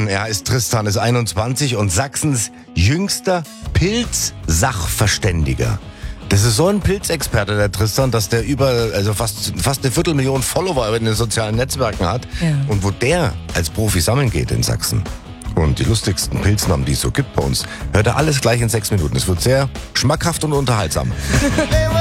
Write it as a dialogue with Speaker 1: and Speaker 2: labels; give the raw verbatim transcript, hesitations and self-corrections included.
Speaker 1: Er heißt Tristan, ist einundzwanzig und Sachsens jüngster Pilz-Sachverständiger. Das ist so ein Pilzexperte, der Tristan, dass der über, also fast, fast eine Viertelmillion Follower in den sozialen Netzwerken hat.
Speaker 2: Ja.
Speaker 1: Und wo der als Profi sammeln geht in Sachsen und die lustigsten Pilznamen, die es so gibt bei uns, hört er alles gleich in sechs Minuten. Es wird sehr schmackhaft und unterhaltsam.